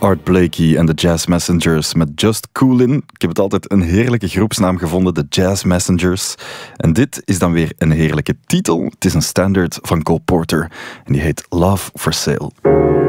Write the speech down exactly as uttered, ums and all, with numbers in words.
Art Blakey en de Jazz Messengers met Just Coolin'. Ik heb het altijd een heerlijke groepsnaam gevonden, de Jazz Messengers. En dit is dan weer een heerlijke titel. Het is een standaard van Cole Porter en die heet Love for Sale.